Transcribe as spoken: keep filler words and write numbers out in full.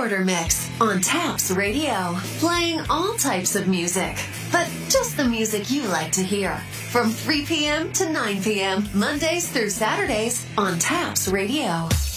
Quarter Mix on Taps Radio, playing all types of music, but just the music you like to hear. From three p.m. to nine p.m., Mondays through Saturdays on Taps Radio.